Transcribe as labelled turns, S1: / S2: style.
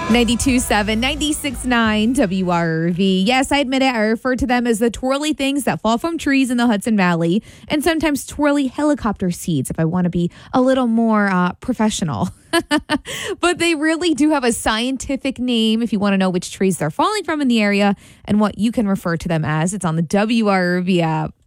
S1: 92.7, 96.9 WRV. Yes, I admit it. I refer to them as the twirly things that fall from trees in the Hudson Valley, and sometimes twirly helicopter seeds if I want to be a little more professional. But they really do have a scientific name if you want to know which trees they're falling from in the area and what you can refer to them as. It's on the WRV app.